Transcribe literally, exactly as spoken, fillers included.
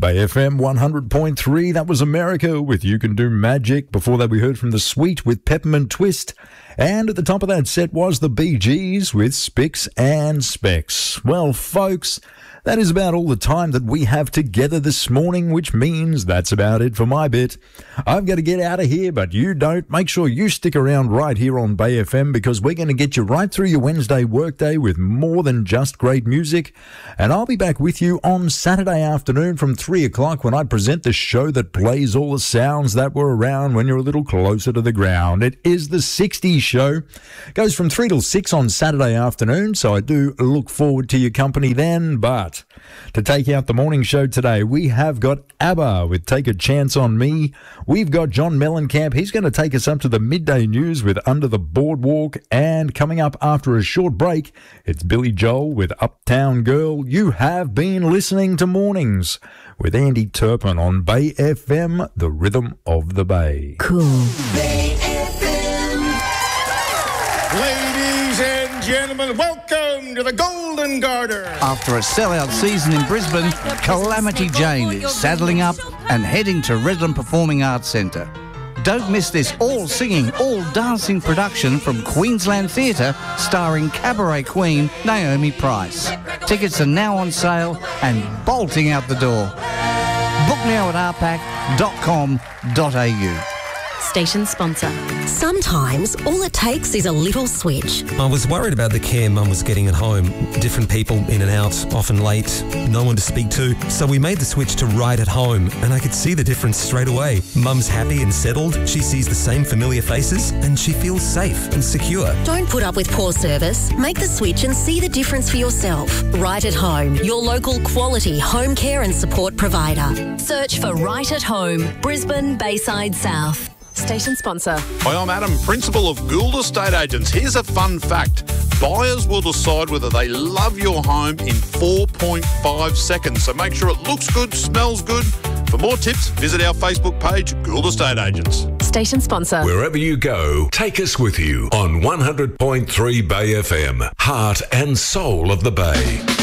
Bay F M one hundred point three, that was America with You Can Do Magic. Before that, we heard from The Sweet with Peppermint Twist. And at the top of that set was the Bee Gees with Spicks and Specks. Well, folks, that is about all the time that we have together this morning, which means that's about it for my bit. I've got to get out of here, but you don't. Make sure you stick around right here on Bay F M, because we're going to get you right through your Wednesday workday with more than just great music. And I'll be back with you on Saturday afternoon from three o'clock when I present the show that plays all the sounds that were around when you're a little closer to the ground. It is the sixties Show. Goes from three till six on Saturday afternoon, so I do look forward to your company then. But to take out the morning show today, we have got ABBA with Take a Chance on Me. We've got John Mellencamp. He's going to take us up to the midday news with Under the Boardwalk. And coming up after a short break, it's Billy Joel with Uptown Girl. You have been listening to Mornings with Andy Turpin on Bay F M, the rhythm of the Bay. Cool. Bay F M. Ladies and gentlemen, welcome to the Golden Garter. After a sellout season in Brisbane, Calamity Jane is saddling up and heading to Redland Performing Arts Centre. Don't miss this all-singing, all-dancing production from Queensland Theatre starring cabaret queen Naomi Price. Tickets are now on sale and bolting out the door. Book now at r pac dot com dot a u. Station sponsor. Sometimes all it takes is a little switch. I was worried about the care Mum was getting at home. Different people in and out, often late, no one to speak to. So we made the switch to Right at Home, and I could see the difference straight away. Mum's happy and settled, she sees the same familiar faces, and she feels safe and secure. Don't put up with poor service. Make the switch and see the difference for yourself. Right at Home, your local quality home care and support provider. Search for Right at Home, Brisbane, Bayside South. Station sponsor. Hi, I'm Adam, Principal of Gould Estate Agents. Here's a fun fact. Buyers will decide whether they love your home in four point five seconds. So make sure it looks good, smells good. For more tips, visit our Facebook page, Gould Estate Agents. Station sponsor. Wherever you go, take us with you on one hundred point three Bay F M, heart and soul of the Bay.